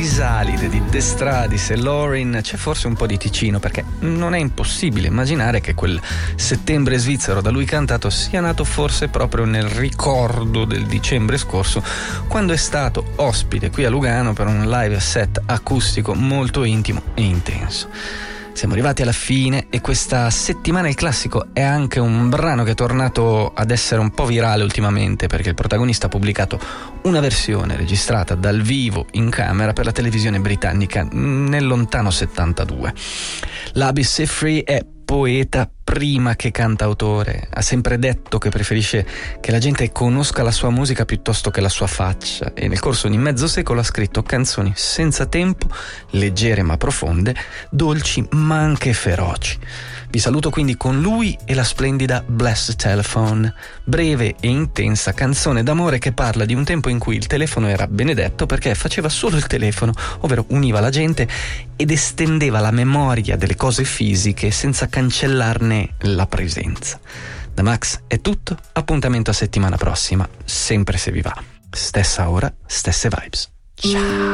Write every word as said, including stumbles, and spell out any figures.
Crisalide di De Stradis e Lorin c'è forse un po' di Ticino, perché non è impossibile immaginare che quel settembre svizzero da lui cantato sia nato forse proprio nel ricordo del dicembre scorso, quando è stato ospite qui a Lugano per un live set acustico molto intimo e intenso. Siamo arrivati alla fine e questa settimana il classico è anche un brano che è tornato ad essere un po' virale ultimamente, perché il protagonista ha pubblicato una versione registrata dal vivo in camera per la televisione britannica nel lontano settantadue. Labi Siffredi è poeta prima che cantautore, ha sempre detto che preferisce che la gente conosca la sua musica piuttosto che la sua faccia, e nel corso di mezzo secolo ha scritto canzoni senza tempo, leggere ma profonde, dolci ma anche feroci. Vi saluto quindi con lui e la splendida Blessed Telephone, breve e intensa canzone d'amore che parla di un tempo in cui il telefono era benedetto perché faceva solo il telefono, ovvero univa la gente ed estendeva la memoria delle cose fisiche senza cancellarne la presenza. Da Max è tutto, appuntamento a settimana prossima, sempre se vi va. Stessa ora, stesse vibes. Ciao!